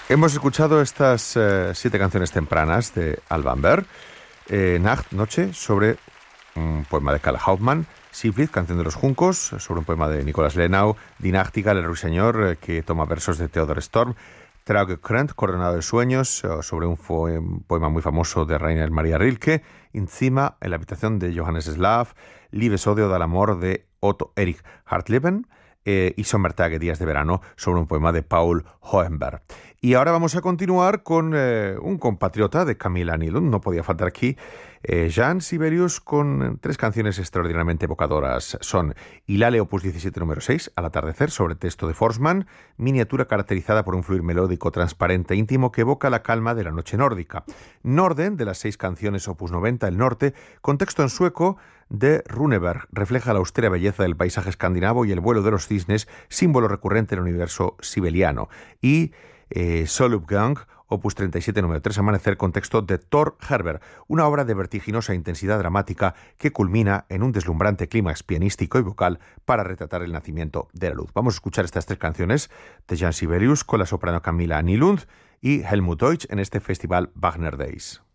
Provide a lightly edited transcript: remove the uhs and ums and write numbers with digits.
Hemos escuchado estas 7 canciones tempranas de Alban Berg. Nacht, Noche, sobre un poema de Karl Hauptmann. Siegfried, Canción de los Juncos, sobre un poema de Nicolas Lenau. Die Nachtigall, El Ruiseñor, que toma versos de Theodor Storm. Trauge Krönt, Coronado de Sueños, sobre un poema muy famoso de Rainer Maria Rilke. Encima, En la habitación de Johannes Slav. Liebesodio del amor de Otto Erich Hartleben. Y Sommertage, Días de verano, sobre un poema de Paul Hohenberg. Y ahora vamos a continuar con un compatriota de Camilla Nylund, no podía faltar aquí, Jean Sibelius, con 3 canciones extraordinariamente evocadoras. Son Hilale, opus 17, número 6, Al atardecer, sobre texto de Forsman, miniatura caracterizada por un fluir melódico, transparente, íntimo, que evoca la calma de la noche nórdica. Norden, de las 6 canciones, opus 90, El norte, con texto en sueco de Runeberg, refleja la austera belleza del paisaje escandinavo y el vuelo de los cisnes, símbolo recurrente en el universo sibeliano. Y Solopgang, opus 37, número 3, Amanecer, con texto de Thor Herbert, una obra de vertiginosa intensidad dramática que culmina en un deslumbrante clímax pianístico y vocal para retratar el nacimiento de la luz. Vamos a escuchar estas 3 canciones de Jean Sibelius con la soprano Camilla Nylund y Helmut Deutsch en este festival Wagner Days.